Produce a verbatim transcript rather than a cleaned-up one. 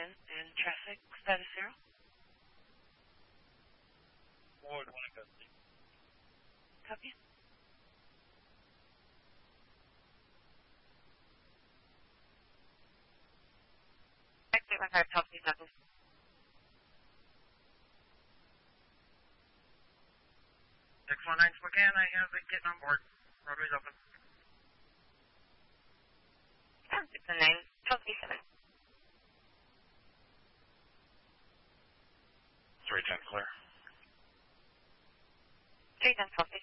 Houston and traffic status zero. Ward one, go see. Copy. Exit one five, top these knuckles. six one nine Spokane, I have it getting on board. Roadway's open. six one nine, twelve seven. three ten clear. three ten, twelve